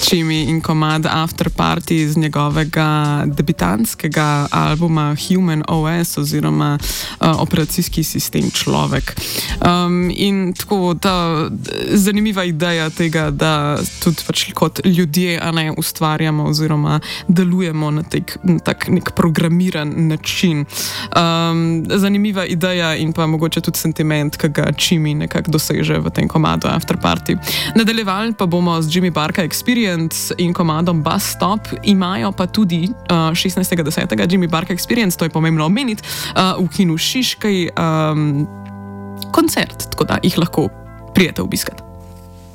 Chimi in komad After Party iz njegovega debitantskega albuma Human OS oziroma operacijski sistem človek. In tako ta zanimiva ideja tega, da tudi pač kot ljudje ustvarjamo oziroma delujemo na tak nek programiran način. Zanimiva ideja in pa mogoče tudi sentiment, ki ga Chimi nekako doseže v tem komadu After Party. Nadaljevali pa bomo z Jimmy Barka Experience in komadom Bus Stop. Imajo pa tudi 16.10. Jimmy Barka Experience, to je pomembno omeniti, v kinu Šiškej koncert, tako da jih lahko prijete obiskati.